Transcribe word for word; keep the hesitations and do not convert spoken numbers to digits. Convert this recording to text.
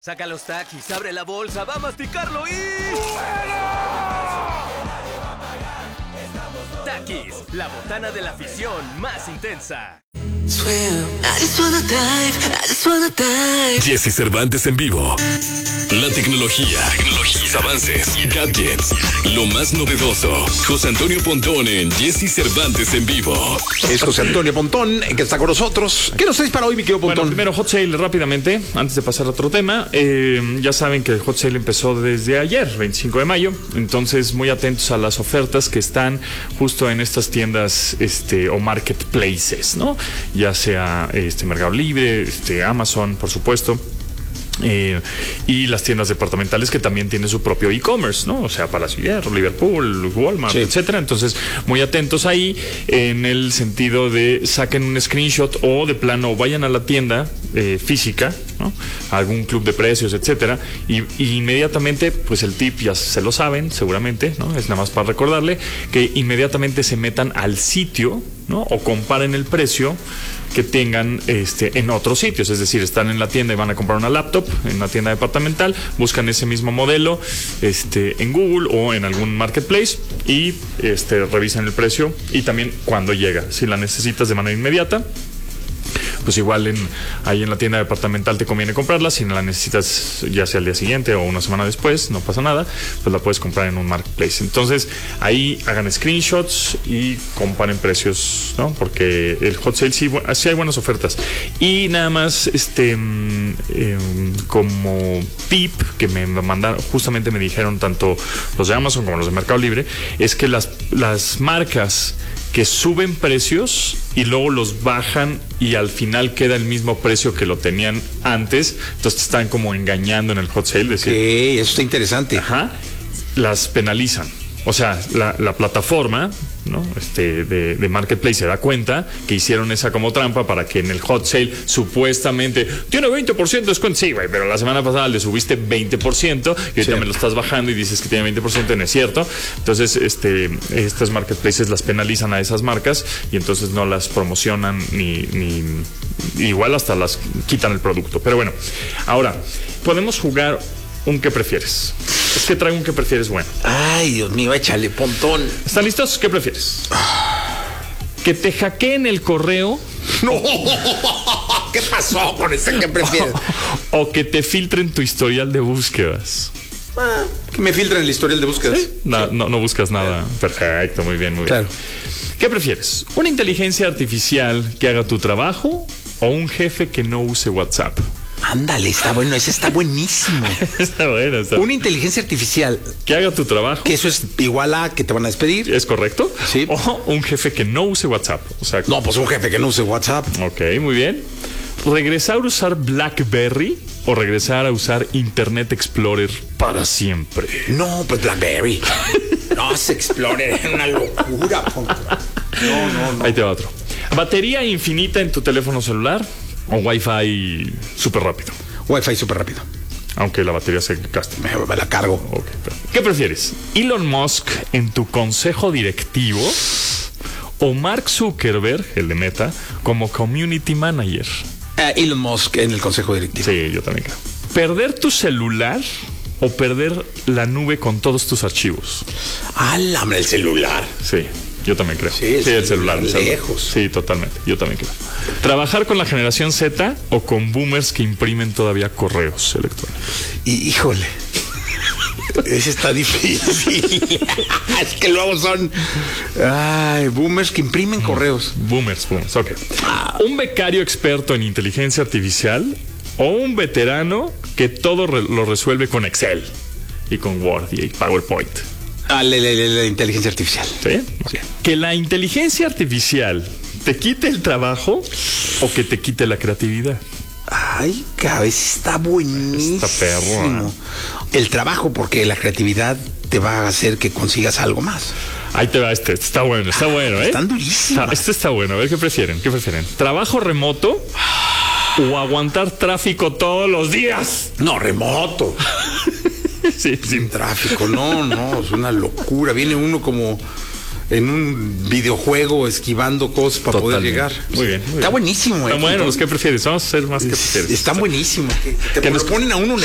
Saca los taquis, abre la bolsa, va a masticarlo y... Takis, la botana de la afición más intensa. Jesse Cervantes en vivo. La tecnología, tecnología, sus avances, gadgets, lo más novedoso. José Antonio Pontón en Jesse Cervantes en vivo. Es José Antonio Pontón que está con nosotros. ¿Qué nos traes para hoy, mi querido Pontón? Bueno, primero Hot Sale rápidamente, antes de pasar a otro tema. Eh, ya saben que el Hot Sale empezó desde ayer, veinticinco de mayo. Entonces, muy atentos a las ofertas que están justo en estas tiendas este, o marketplaces, ¿no? Ya sea este Mercado Libre, este Amazon, por supuesto. Eh, y las tiendas departamentales que también tienen su propio e-commerce, ¿no? O sea, Palacio de Hierro, Liverpool, Walmart, sí, etcétera. Entonces, muy atentos ahí en el sentido de saquen un screenshot o de plano vayan a la tienda eh, física, ¿no? A algún club de precios, etcétera. Y, y inmediatamente, pues el tip ya se lo saben, seguramente, ¿no? Es nada más para recordarle que inmediatamente se metan al sitio, ¿no? O comparen el precio que tengan este en otros sitios, es decir, están en la tienda y van a comprar una laptop en una tienda departamental, buscan ese mismo modelo este en Google o en algún marketplace y este revisan el precio y también cuándo llega. Si la necesitas de manera inmediata, pues igual en, ahí en la tienda departamental te conviene comprarla. Si no la necesitas ya sea al día siguiente o una semana después, no pasa nada, pues la puedes comprar en un marketplace. Entonces ahí hagan screenshots y comparen precios, ¿no? Porque el Hot Sale sí, sí hay buenas ofertas. Y nada más este eh, como tip que me mandaron, justamente me dijeron tanto los de Amazon como los de Mercado Libre, es que las, las marcas que suben precios y luego los bajan y al final queda el mismo precio que lo tenían antes, entonces te están como engañando en el Hot Sale. Decir, ok, eso está interesante. Ajá, las penalizan. O sea, la, la plataforma, ¿no? Este, de, de Marketplace se da cuenta que hicieron esa como trampa para que en el Hot Sale supuestamente tiene veinte por ciento de descuento. Sí, güey, pero la semana pasada le subiste veinte por ciento y ahorita sí me lo estás bajando y dices que tiene veinte por ciento y no es cierto. Entonces, este, estas marketplaces las penalizan a esas marcas y entonces no las promocionan ni, ni igual hasta las quitan el producto. Pero bueno, ahora podemos jugar un ¿qué prefieres? Es que traigo un ¿qué prefieres? Bueno. Ay, Dios mío, échale, Pontón. ¿Están listos? ¿Qué prefieres? ¿Que te hackeen el correo? No. ¿Qué pasó con ese ¿qué prefieres? ¿O que te filtren tu historial de búsquedas? Ah, que me filtren el historial de búsquedas. ¿Sí? No, no, no buscas nada. Perfecto, muy bien, muy bien. Claro. ¿Qué prefieres? ¿Una inteligencia artificial que haga tu trabajo o un jefe que no use WhatsApp? Ándale, está bueno, ese está buenísimo. Está bueno. Está... Una inteligencia artificial que haga tu trabajo. Que eso es igual a que te van a despedir. ¿Es correcto? Sí. O un jefe que no use WhatsApp. O sea, no, pues un jefe que no use WhatsApp. Ok, muy bien. ¿Regresar a usar BlackBerry o regresar a usar Internet Explorer para siempre? No, pues BlackBerry. No, es Explorer, es una locura. No, no, no. Ahí te va otro. ¿Batería infinita en tu teléfono celular o Wi-Fi súper rápido? Wi-Fi súper rápido. Aunque la batería se gaste. Me, me la cargo. Okay, ¿qué prefieres? ¿Elon Musk en tu consejo directivo o Mark Zuckerberg, el de Meta, como community manager? Uh, Elon Musk en el consejo directivo. Sí, yo también creo. ¿Perder tu celular o perder la nube con todos tus archivos? ¡Álame el celular! Sí. Yo también creo. Sí, el, sí, el celular. Lejos. El celular. Sí, totalmente. Yo también creo. ¿Trabajar con la generación Z o con boomers que imprimen todavía correos electrónicos? Y, híjole. Ese está difícil. Es que luego son ay, boomers que imprimen correos. Boomers, boomers, ok. ¿Un becario experto en inteligencia artificial o un veterano que todo re- lo resuelve con Excel y con Word y PowerPoint? Ah, la, la, la, la inteligencia artificial. ¿Sí? Okay. ¿Que la inteligencia artificial te quite el trabajo o que te quite la creatividad? Ay, cabeza, está buenísimo. Está perro, ¿eh? El trabajo, porque la creatividad te va a hacer que consigas algo más. Ahí te va este, este está bueno, está bueno, ¿eh? Están durísimas. Este está bueno, a ver qué prefieren, qué prefieren. ¿Trabajo remoto o aguantar tráfico todos los días? No, remoto. Sí, sin tráfico, no, no, es una locura. Viene uno como en un videojuego esquivando cosas para poder llegar. Muy bien, muy está bien. buenísimo. Está eh, bueno, los que prefieres, vamos a hacer más que prefieres. Están buenísimos. Que, que te que nos ponen a uno